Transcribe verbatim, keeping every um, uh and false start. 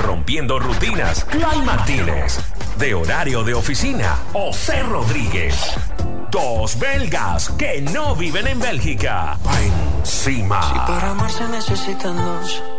Rompiendo Rutinas, Clay Martínez. De horario de oficina, José Rodríguez. Dos belgas que no viven en Bélgica. Encima. Si para amar se necesitan dos,